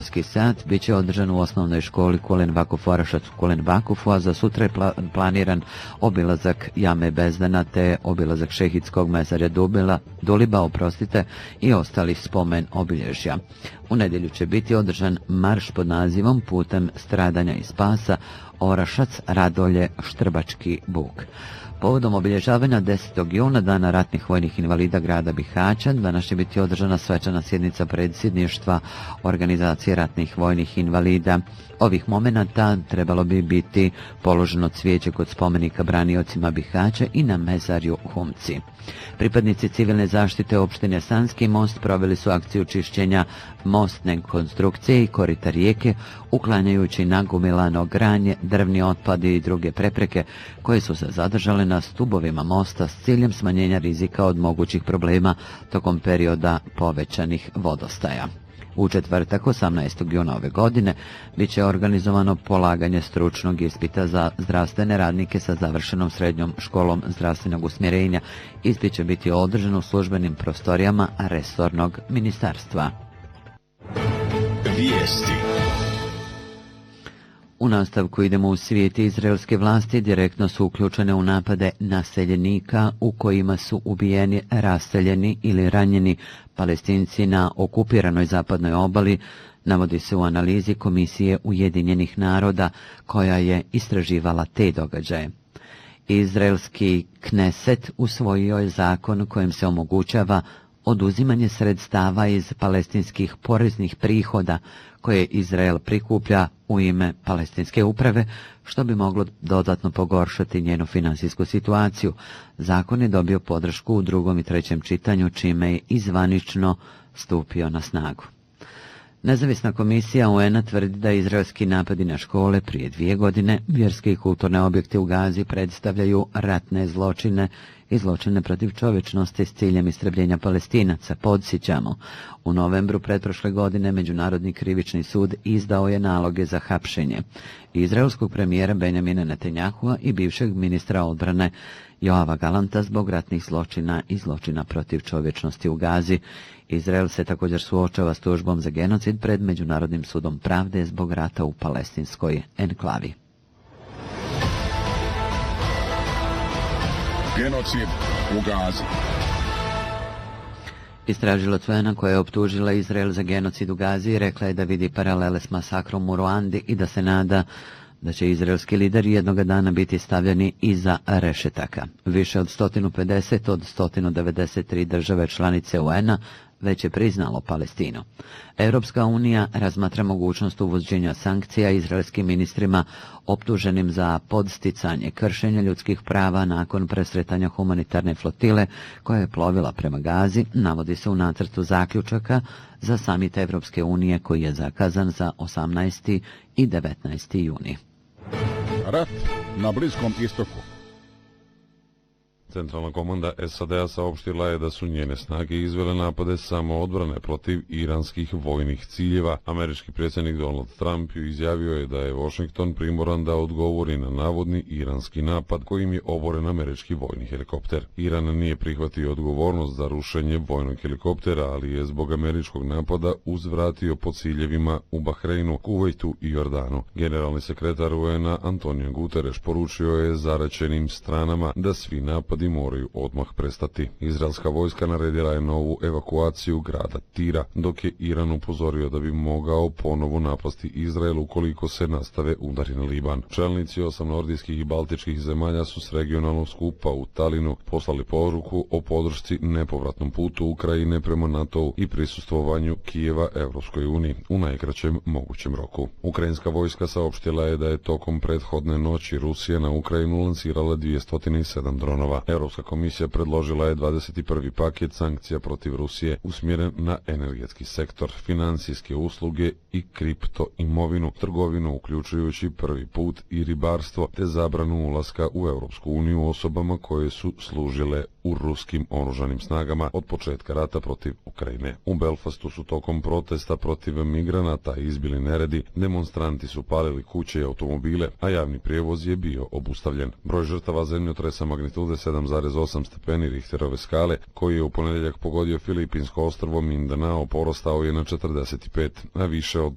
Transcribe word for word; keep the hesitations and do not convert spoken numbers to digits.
sat bit će održan u osnovnoj školi Kulen Vakuf Orašac u Kulen Vakufu, a za sutra je pla planiran obilazak Jame Bezdana te obilazak Šehidskog mezarja Dubila, Duliba oprostite, i ostalih spomen obilježja. U nedjelju će biti održan marš pod nazivom Putem stradanja i spasa Orašac, Radolje, Štrbački Buk. Povodom obilježavanja desetog juna, Dana ratnih vojnih invalida grada Bihaća, danas će biti održana svečana sjednica predsjedništva Organizacije ratnih vojnih invalida. Ovih momenata trebalo bi biti položeno cvijeće kod spomenika braniocima Bihaća i na mezarju Humci. Pripadnici civilne zaštite opštine Sanski most proveli su akciju čišćenja mostne konstrukcije i korita rijeke, uklanjajući nagomilano granje, drvni otpad i druge prepreke koje su se zadržale na stubovima mosta s ciljem smanjenja rizika od mogućih problema tokom perioda povećanih vodostaja. U četvrtak, osamnaestog juna ove godine, bit će organizovano polaganje stručnog ispita za zdravstvene radnike sa završenom srednjom školom zdravstvenog usmjerenja. Ispit će biti održan u službenim prostorijama resornog ministarstva. Vijesti. U nastavku idemo u svijet. Izraelske vlasti direktno su uključene u napade naseljenika u kojima su ubijeni, raseljeni ili ranjeni Palestinci na okupiranoj zapadnoj obali, navodi se u analizi Komisije Ujedinjenih naroda koja je istraživala te događaje. Izraelski Kneset usvojio je zakon kojim se omogućava oduzimanje sredstava iz palestinskih poreznih prihoda koje Izrael prikuplja u ime palestinske uprave, što bi moglo dodatno pogoršati njenu finansijsku situaciju. Zakon je dobio podršku u drugom i trećem čitanju, čime je izvanično stupio na snagu. Nezavisna komisija U N-a tvrdi da izraelski napadi na škole prije dvije godine, vjerske i kulturne objekte u Gazi predstavljaju ratne zločine i zločine protiv čovječnosti s ciljem istrebljenja Palestinaca. Podsjećamo, u novembru pretprošle godine Međunarodni krivični sud izdao je naloge za hapšenje izraelskog premijera Benjamina Netanjahua i bivšeg ministra odbrane Joava Galanta zbog ratnih zločina i zločina protiv čovječnosti u Gazi. Izrael se također suočava s tužbom za genocid pred Međunarodnim sudom pravde zbog rata u palestinskoj enklavi. Genocid u Gazi. Istražilac U N-a koja je optužila Izrael za genocid u Gazi rekla je da vidi paralele s masakrom u Ruandi i da se nada da će izraelski lideri jednoga dana biti stavljeni iza rešetaka. Više od sto pedeset od sto devedeset tri države članice U N-a već je priznalo Palestinu. Europska unija razmatra mogućnost uvođenja sankcija izraelskim ministrima optuženim za podsticanje kršenja ljudskih prava nakon presretanja humanitarne flotile koja je plovila prema Gazi, navodi se u nacrtu zaključaka za samit Europske unije koji je zakazan za osamnaesti i devetnaesti juni. Rat na Bliskom istoku. Centralna komanda S A D-a saopštila je da su njene snage izvele napade samoodbrane protiv iranskih vojnih ciljeva. Američki predsjednik Donald Trump izjavio je da je Washington primoran da odgovori na navodni iranski napad kojim je oboren američki vojni helikopter. Iran nije prihvatio odgovornost za rušenje vojnog helikoptera, ali je zbog američkog napada uzvratio po ciljevima u Bahreinu, Kuvajtu i Jordanu. Generalni sekretar U N-a Antonio Guterres poručio je zaraćenim stranama da svi napadi moraju odmah prestati. Izraelska vojska naredila je novu evakuaciju grada Tira, dok je Iran upozorio da bi mogao ponovo napasti Izrael ukoliko se nastave udari na Liban. Čelnici osam nordijskih i baltičkih zemalja su s regionalnog skupa u Talinu poslali poruku o podršci nepovratnom putu Ukrajine prema NATO-u i prisustvovanju Kijeva Evropskoj uniji u najkraćem mogućem roku. Ukrajinska vojska saopštila je da je tokom prethodne noći Rusija na Ukrajinu lansirala dvjesto sedam dronova. Europska komisija predložila je dvadeset prvi paket sankcija protiv Rusije usmjeren na energetski sektor, financijske usluge i kripto imovinu, trgovinu uključujući prvi put i ribarstvo, te zabranu ulaska u Europsku uniju osobama koje su služile u ruskim oružanim snagama od početka rata protiv Ukrajine. U Belfastu su tokom protesta protiv migranata izbili neredi, demonstranti su palili kuće i automobile, a javni prijevoz je bio obustavljen. Broj žrtava zemljotresa magnitude sedam zarez osam stepeni Richterove skale, koji je u ponedjeljak pogodio Filipinsko ostrvo Mindanao, porastao je na četrdeset pet, a više od